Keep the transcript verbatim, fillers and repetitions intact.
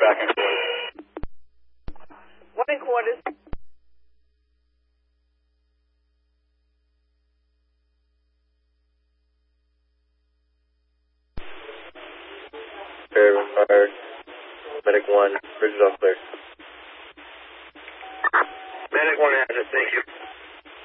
back in quarters. One in quarters. Fairhaven Fire, Medic one, bridge is all clear. Medic one has it, thank you.